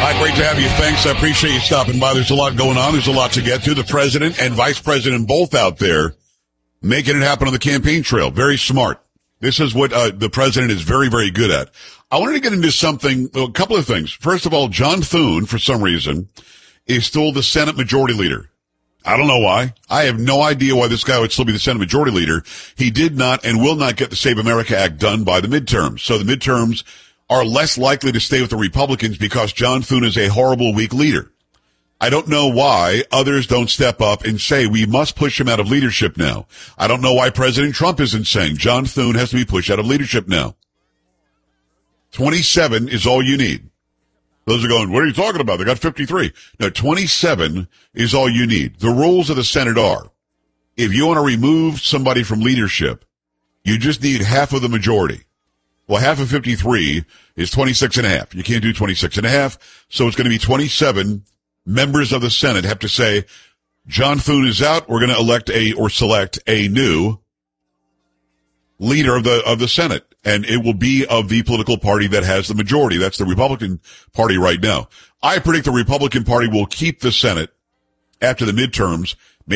Hi, great to have you. Thanks. I appreciate you stopping by. There's a lot going on. There's a lot to get to. The president and vice president both out there making it happen on the campaign trail. Very smart. This is what the president is very, very good at. I wanted to get into a couple of things. First of all, John Thune, for some reason, is still the Senate Majority Leader. I don't know why. I have no idea why this guy would still be the Senate Majority Leader. He did not and will not get the Save America Act done by the midterms. So the midterms are less likely to stay with the Republicans because John Thune is a horrible, weak leader. I don't know why others don't step up and say we must push him out of leadership now. I don't know why President Trump isn't saying John Thune has to be pushed out of leadership now. 27 is all you need. Those are going, what are you talking about? They got 53. No, 27 is all you need. The rules of the Senate are, if you want to remove somebody from leadership, you just need half of the majority. Well, half of 53 is 26 and a half. You can't do 26 and a half, so it's going to be 27 members of the Senate have to say, John Thune is out, we're going to select a new leader of the Senate. And it will be of the political party that has the majority. That's the Republican Party right now. I predict the Republican Party will keep the Senate after the midterms